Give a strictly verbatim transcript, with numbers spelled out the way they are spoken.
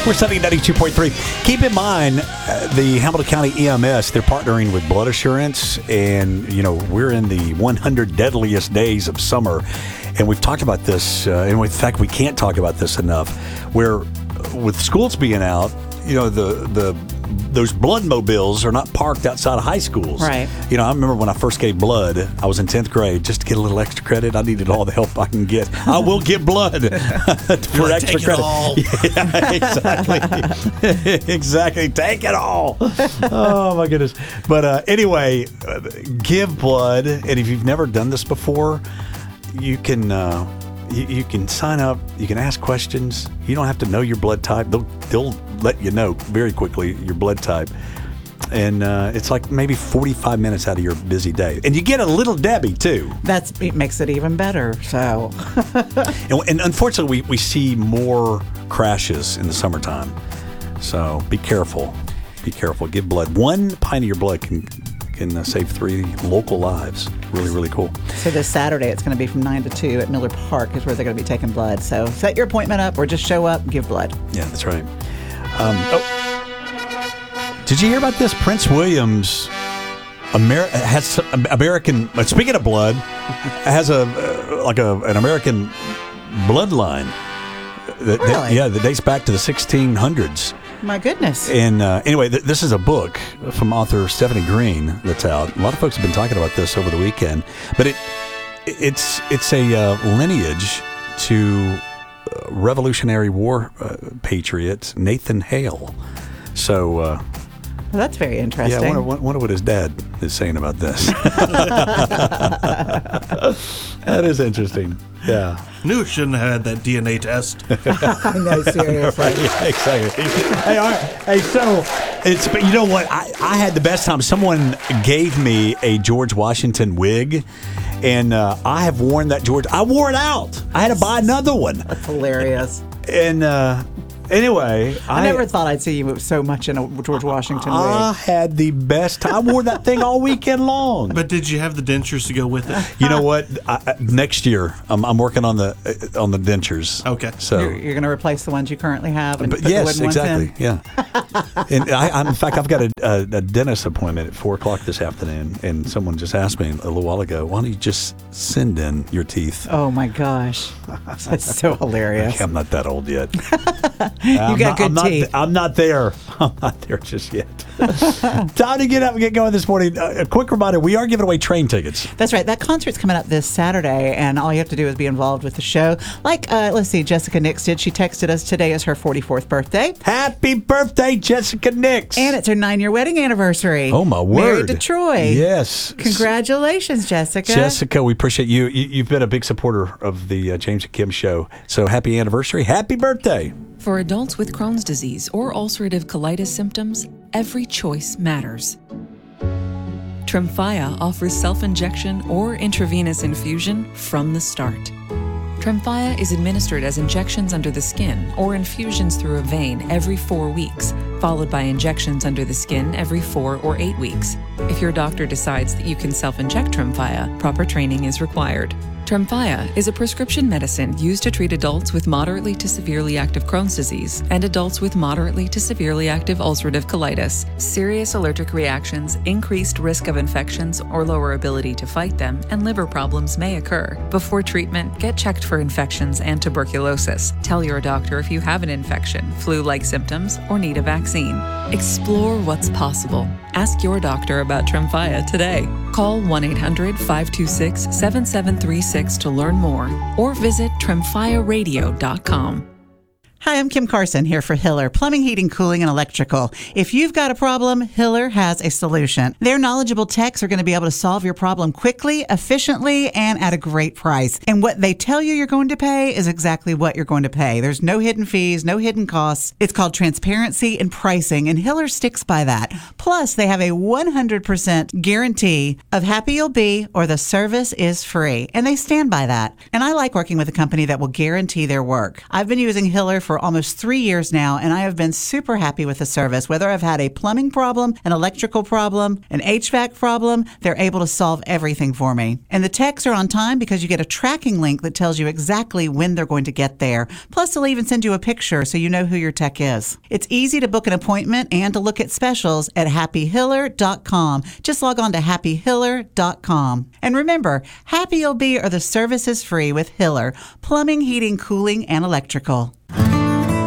We're Sunny ninety-two point three. Keep in mind, uh, the Hamilton County E M S, they're partnering with Blood Assurance, and, you know, we're in the one hundred deadliest days of summer, and we've talked about this, uh, and in fact, we can't talk about this enough, where with schools being out, you know, the the those blood mobiles are not parked outside of high schools. Right. You know, I remember when I first gave blood, I was in tenth grade. Just to get a little extra credit, I needed all the help I can get. I will give blood for like, extra take credit. It all. Yeah, exactly. Exactly. Take it all. Oh, my goodness. But uh, anyway, uh, give blood. And if you've never done this before, you can... Uh, You, you can sign up. You can ask questions. You don't have to know your blood type. They'll, they'll let you know very quickly your blood type. And uh, it's like maybe forty-five minutes out of your busy day. And you get a little Debbie, too. That's it makes it even better. So, and, and unfortunately, we, we see more crashes in the summertime. So be careful. Be careful. Give blood. One pint of your blood can can uh, save three local lives. Really, really cool. so this Saturday it's going to be from nine to two at Miller Park is where they're going to be taking blood. So set your appointment up or just show up and give blood. Yeah, that's right. Um, oh, did you hear about this? Prince William's Amer- has some American. uh, Speaking of blood, has a uh, like a an American bloodline. That, that- Really? yeah, that dates back to the sixteen hundreds. My goodness. And uh, anyway, th- this is a book from author Stephanie Green that's out. A lot of folks have been talking about this over the weekend, but it it's it's a uh, lineage to uh, Revolutionary War uh, patriot Nathan Hale. So, uh, Well, that's very interesting. yeah, I wonder, wonder what his dad is saying about this. That is interesting. Yeah. Knew it shouldn't have had that D N A test. I know, seriously. Right, yeah, exactly. Hey, all right. Hey, so it's but you know what? I, I had the best time. Someone gave me a George Washington wig, and uh, I have worn that George. I wore it out. I had to buy another one. That's hilarious. And uh, anyway, I, I never thought I'd see you so much in a George Washington I wig. had the best time. I wore that thing all weekend long. But did you have the dentures to go with it? You know what? I, I- next year, I'm, I'm working on the uh, on the dentures. Okay. So. You're, you're going to replace the ones you currently have and But put yes, the wooden exactly. ones in? Yeah. And I, I'm, in fact, I've got a, a, a dentist appointment at four o'clock this afternoon, and someone just asked me a little while ago, "Why don't you just send in your teeth?" Oh, my gosh. That's so hilarious. I'm not that old yet. You got good I'm not, teeth. I'm not there. I'm not there just yet. Time to get up and get going this morning. Uh, a quick reminder: we are giving away train tickets. That's right. That concert's coming up this Saturday, and all you have to do is be involved with the show. Like, uh, let's see, Jessica Nix did. She texted us today is her forty-fourth birthday. Happy birthday, Jessica Nix! And it's her nine-year wedding anniversary. Oh, my word. Married to Troy. Yes. Congratulations, Jessica. Jessica, we appreciate you. you. You've been a big supporter of the uh, James and Kim show. So happy anniversary. Happy birthday. For adults with Crohn's disease or ulcerative colitis symptoms, every choice matters. Tremfya offers self-injection or intravenous infusion from the start. Tremfya is administered as injections under the skin or infusions through a vein every four weeks, followed by injections under the skin every four or eight weeks. If your doctor decides that you can self-inject Tremfya, proper training is required. Tremfya is a prescription medicine used to treat adults with moderately to severely active Crohn's disease and adults with moderately to severely active ulcerative colitis. Serious allergic reactions, increased risk of infections or lower ability to fight them, and liver problems may occur. Before treatment, get checked for infections and tuberculosis. Tell your doctor if you have an infection, flu-like symptoms, or need a vaccine. Explore what's possible. Ask your doctor about Tremfya today. Call one eight hundred five two six seven seven three six to learn more or visit tremfya radio dot com. Hi, I'm Kim Carson here for Hiller Plumbing, Heating, Cooling, and Electrical. If you've got a problem, Hiller has a solution. Their knowledgeable techs are going to be able to solve your problem quickly, efficiently, and at a great price. And what they tell you you're going to pay is exactly what you're going to pay. There's no hidden fees, no hidden costs. It's called transparency in pricing, and Hiller sticks by that. Plus, they have a one hundred percent guarantee of happy you'll be or the service is free. And they stand by that. And I like working with a company that will guarantee their work. I've been using Hiller for almost three years now, and I have been super happy with the service. Whether I've had a plumbing problem, an electrical problem, an H V A C problem, they're able to solve everything for me. And the techs are on time because you get a tracking link that tells you exactly when they're going to get there. Plus, they'll even send you a picture so you know who your tech is. It's easy to book an appointment and to look at specials at happy hiller dot com. Just log on to happy hiller dot com. And remember, happy you'll be are the services free with Hiller, plumbing, heating, cooling, and electrical.